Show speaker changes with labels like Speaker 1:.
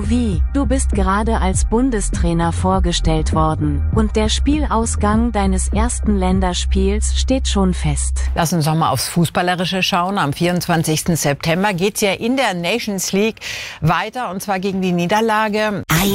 Speaker 1: wie, du bist gerade als Bundestrainer vorgestellt worden und der Spielausgang deines ersten Länderspiels steht schon fest.
Speaker 2: Lass uns doch mal aufs Fußballerische schauen. Am 24. September geht's ja in der Nations League weiter, und zwar gegen die Niederlage